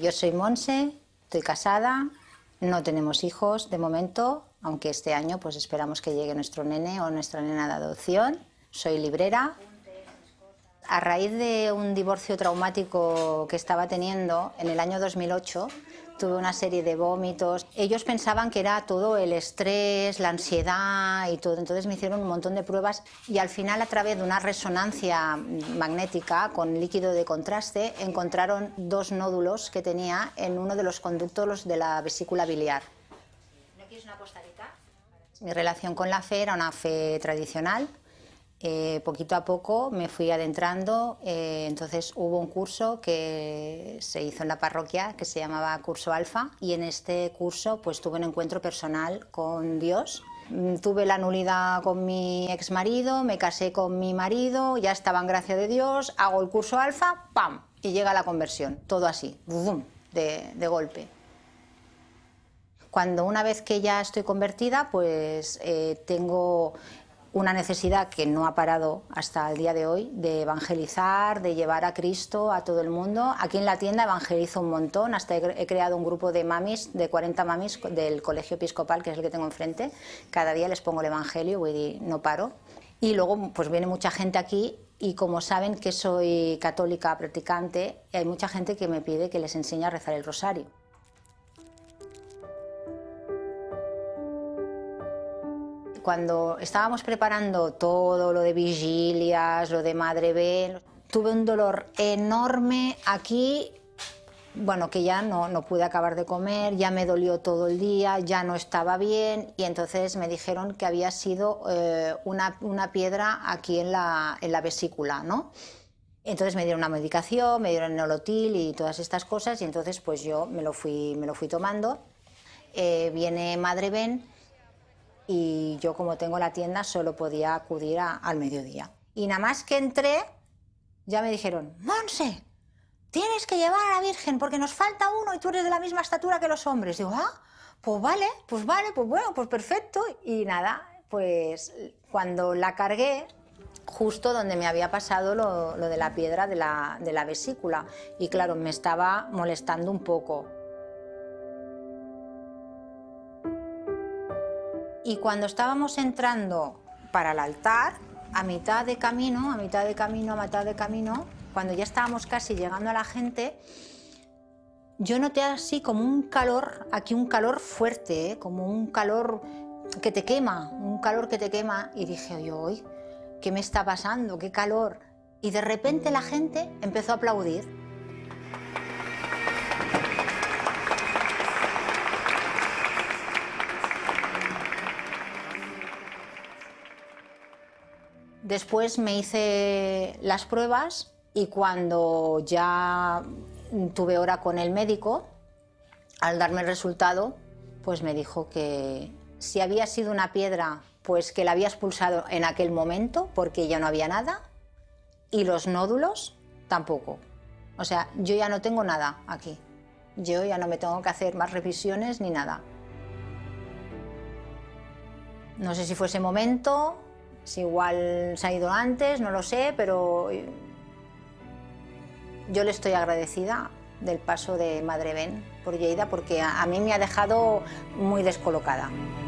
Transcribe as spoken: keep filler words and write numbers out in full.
Yo soy Montse, estoy casada, no tenemos hijos de momento, aunque este año pues esperamos que llegue nuestro nene o nuestra nena de adopción. Soy librera. A raíz de un divorcio traumático que estaba teniendo en el año dos mil ocho, tuve una serie de vómitos. Ellos pensaban que era todo el estrés, la ansiedad y todo. Entonces me hicieron un montón de pruebas y al final, a través de una resonancia magnética con líquido de contraste, encontraron dos nódulos que tenía en uno de los conductos de la vesícula biliar. ¿No quieres una postadita? Mi relación con la fe era una fe tradicional. Eh, poquito a poco me fui adentrando, eh, entonces hubo un curso que se hizo en la parroquia que se llamaba Curso Alfa, y en este curso pues tuve un encuentro personal con Dios. Tuve la nulidad con mi exmarido, me casé con mi marido, ya estaba en gracia de Dios, hago el curso Alfa, ¡pam! Y llega la conversión, todo así, ¡bum!, de, de golpe. Cuando una vez que ya estoy convertida, pues eh, tengo una necesidad que no ha parado hasta el día de hoy, de evangelizar, de llevar a Cristo a todo el mundo. Aquí en la tienda evangelizo un montón, hasta he, he creado un grupo de mamis, de cuarenta mamis del colegio episcopal, que es el que tengo enfrente. Cada día les pongo el evangelio y no paro. Y luego pues viene mucha gente aquí, y como saben que soy católica practicante, hay mucha gente que me pide que les enseñe a rezar el rosario. Cuando estábamos preparando todo lo de vigilias, lo de Madre B, tuve un dolor enorme aquí, bueno, que ya no, no pude acabar de comer, ya me dolió todo el día, ya no estaba bien, y entonces me dijeron que había sido eh, una, una piedra aquí en la, en la vesícula, ¿no? Entonces me dieron una medicación, me dieron Nolotil y todas estas cosas, y entonces pues yo me lo fui, me lo fui tomando. Eh, viene Madre Ben, y yo, como tengo la tienda, solo podía acudir a, al mediodía. Y nada más que entré, ya me dijeron: Montse, tienes que llevar a la Virgen porque nos falta uno y tú eres de la misma estatura que los hombres. Digo, ah, pues vale, pues vale, pues bueno, pues perfecto. Y nada, pues cuando la cargué, justo donde me había pasado lo, lo de la piedra de la, de la vesícula, y claro, me estaba molestando un poco. Y cuando estábamos entrando para el altar, a mitad de camino, a mitad de camino, a mitad de camino, cuando ya estábamos casi llegando a la gente, yo noté así como un calor, aquí un calor fuerte, ¿eh? Como un calor que te quema, un calor que te quema, y dije, oye, oye, ¿qué me está pasando? ¿Qué calor? Y de repente la gente empezó a aplaudir. Después me hice las pruebas, y cuando ya tuve hora con el médico, al darme el resultado, pues me dijo que si había sido una piedra, pues que la había expulsado en aquel momento porque ya no había nada, y los nódulos tampoco. O sea, yo ya no tengo nada aquí. Yo ya no me tengo que hacer más revisiones ni nada. No sé si fue ese momento, si igual se ha ido antes, no lo sé, pero yo le estoy agradecida del paso de Madre Ben por Lleida, porque a mí me ha dejado muy descolocada.